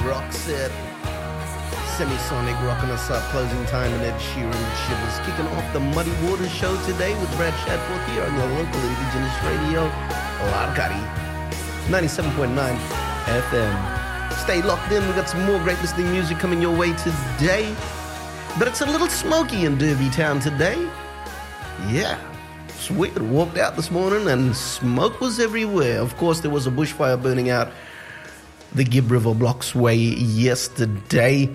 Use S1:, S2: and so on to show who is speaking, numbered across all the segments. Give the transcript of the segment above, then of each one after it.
S1: rock set. Semisonic rocking us up, closing time in Ed Sheeran Shivers. Kicking off the Muddy Waters show today with Brad Shadforth here on your local Indigenous radio, Larkari, 97.9 FM. Stay locked in, we got some more great listening music coming your way today. But it's a little smoky in Derby Town today. Yeah, it's weird. Walked out this morning and smoke was everywhere. Of course, there was a bushfire burning out the Gibb River Blocks Way yesterday.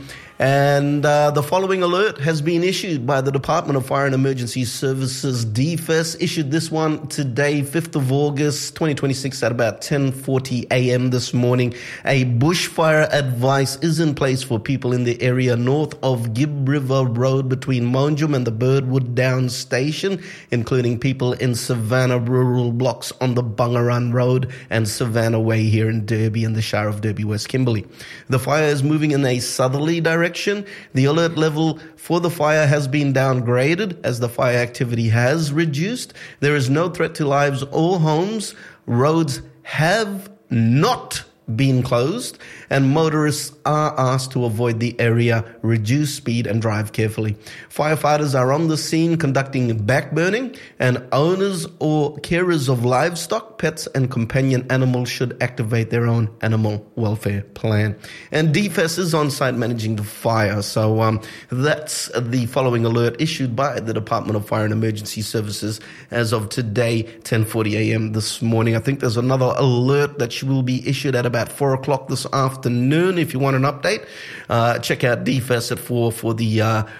S1: And the following alert has been issued by the Department of Fire and Emergency Services, DFES, issued this one today, 5th of August, 2026 at about 10:40 a.m. this morning. A bushfire advice is in place for people in the area north of Gibb River Road between Monjum and the Birdwood Downs Station, including people in Savannah rural blocks on the Bungarun Road and Savannah Way here in Derby in the Shire of Derby, West Kimberley. The fire is moving in a southerly direction. The alert level for the fire has been downgraded as the fire activity has reduced. There is no threat to lives or homes. Roads have not been closed, and motorists are asked to avoid the area, reduce speed and drive carefully. Firefighters are on the scene conducting backburning, and owners or carers of livestock, pets and companion animals should activate their own animal welfare plan. And DFES is on site managing the fire. So that's the following alert issued by the Department of Fire and Emergency Services as of today, 10:40 a.m. this morning. I think there's another alert that will be issued at about 4 o'clock this afternoon. If you want an update, check out DFES at 4 for the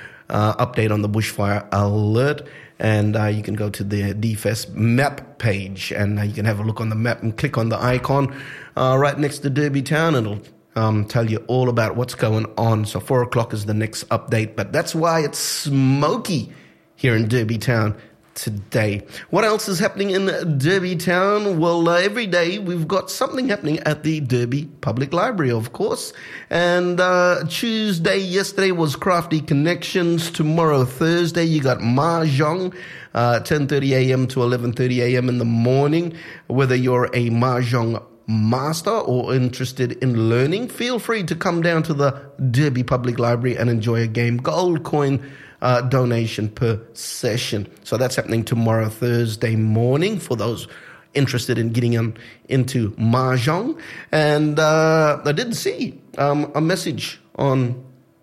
S1: update on the bushfire alert. And you can go to the DFES map page and you can have a look on the map and click on the icon right next to Derby Town. It'll tell you all about what's going on. So 4 o'clock is the next update. But that's why it's smoky here in Derby Town today. What else is happening in Derby Town? Well, every day we've got something happening at the Derby Public Library, of course. And Tuesday, yesterday was Crafty Connections. Tomorrow, Thursday, you got Mahjong, 10:30 a.m. to 11:30 a.m. in the morning. Whether you're a Mahjong master or interested in learning, feel free to come down to the Derby Public Library and enjoy a game. Gold coin donation per session. So that's happening tomorrow, Thursday morning, for those interested in getting into Mahjong. And I did see a message on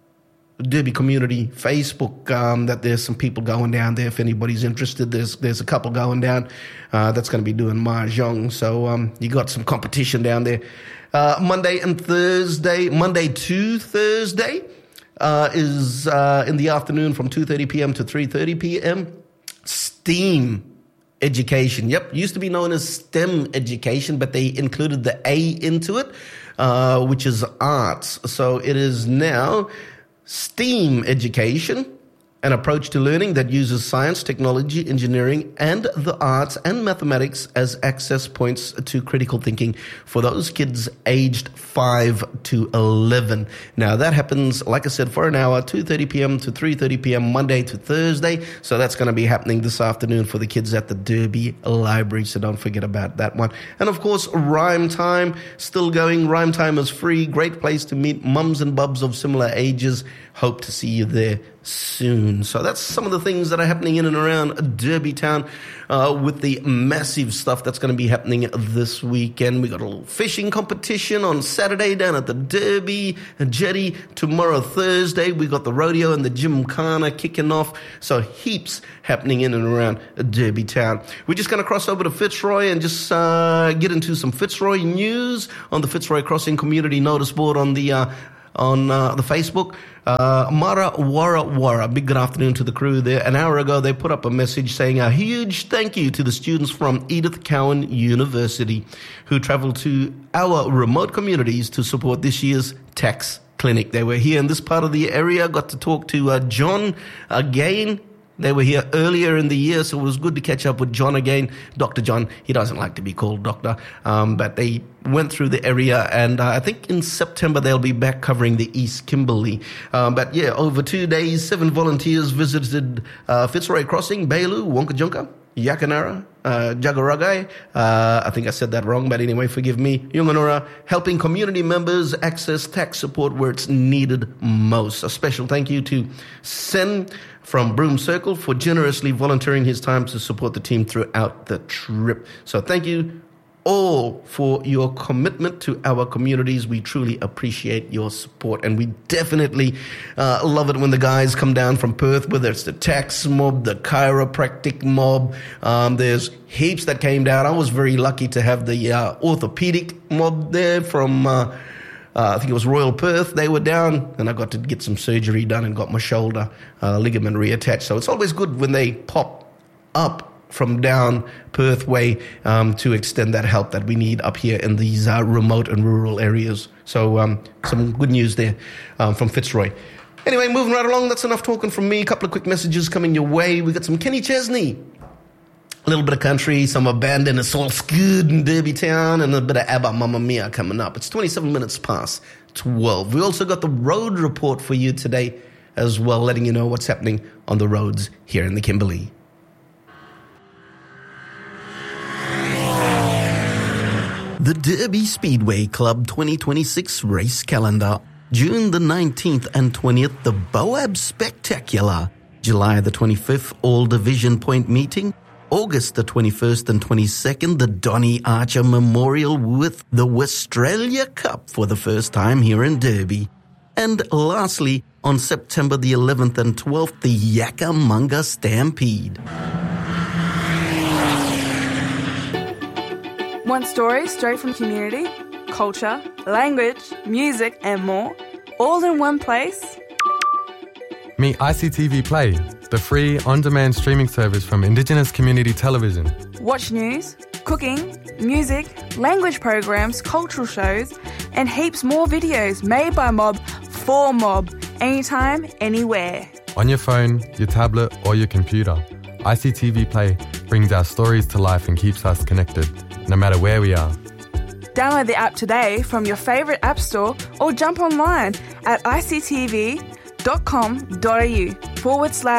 S1: Derby Community Facebook that there's some people going down there. If anybody's interested, there's a couple going down that's going to be doing Mahjong. So you got some competition down there. Monday to Thursday is in the afternoon from 2:30 p.m. to 3:30 p.m. STEAM education. Yep, used to be known as STEM education, but they included the A into it, which is arts. So it is now STEAM education, an approach to learning that uses science, technology, engineering, and the arts and mathematics as access points to critical thinking for those kids aged 5 to 11. Now, that happens, like I said, for an hour, 2:30 p.m. to 3:30 p.m., Monday to Thursday. So that's going to be happening this afternoon for the kids at the Derby Library. So don't forget about that one. And, of course, Rhyme Time, still going. Rhyme Time is free. Great place to meet mums and bubs of similar ages. Hope to see you there soon. So that's some of the things that are happening in and around Derby Town with the massive stuff that's going to be happening this weekend. We got a little fishing competition on Saturday down at the Derby Jetty. Tomorrow, Thursday, we got the rodeo and the Gymkhana kicking off. So heaps happening in and around Derby Town. We're just going to cross over to Fitzroy and just get into some Fitzroy news on the Fitzroy Crossing Community Notice Board on the Facebook. Mara Wara Wara, big good afternoon to the crew there. An hour ago, they put up a message saying a huge thank you to the students from Edith Cowan University who traveled to our remote communities to support this year's tax clinic. They were here in this part of the area, got to talk to John again. They were here earlier in the year, so it was good to catch up with John again. Dr. John, he doesn't like to be called doctor, but they went through the area, and I think in September they'll be back covering the East Kimberley. But yeah, over 2 days, 7 volunteers visited Fitzroy Crossing, Bailu, Wonkajunka, Yakanara, Jagaragai, I think I said that wrong, but anyway, forgive me. Yunganura, helping community members access tax support where it's needed most. A special thank you to Sen from Broome Circle for generously volunteering his time to support the team throughout the trip. So thank you all for your commitment to our communities. We truly appreciate your support, and we definitely love it when the guys come down from Perth, whether it's the tax mob, the chiropractic mob. There's heaps that came down. I was very lucky to have the orthopedic mob there from I think it was Royal Perth. They were down, and I got to get some surgery done and got my shoulder ligament reattached. So it's always good when they pop up from down Perth way to extend that help that we need up here in these remote and rural areas. So some good news there from Fitzroy. Anyway, moving right along, that's enough talking from me. A couple of quick messages coming your way. We got some Kenny Chesney, a little bit of country, some abandoned It's All Good in Derby Town, and a bit of ABBA Mamma Mia coming up. It's 27 minutes past 12. We also got the road report for you today as well, letting you know what's happening on the roads here in the Kimberley. The Derby Speedway Club 2026 race calendar. June the 19th and 20th, the Boab Spectacular. July the 25th, All Division Point Meeting. August the 21st and 22nd, the Donny Archer Memorial with the Westralia Cup for the first time here in Derby. And lastly, on September the 11th and 12th, the Yakamunga Stampede.
S2: Want stories straight from community, culture, language, music, and more, all in one place?
S3: Meet ICTV Play, the free on-demand streaming service from Indigenous Community Television.
S2: Watch news, cooking, music, language programs, cultural shows, and heaps more videos made by Mob for Mob, anytime, anywhere.
S3: On your phone, your tablet, or your computer, ICTV Play brings our stories to life and keeps us connected, no matter where we are.
S2: Download the app today from your favourite app store or jump online at ictv.com.au/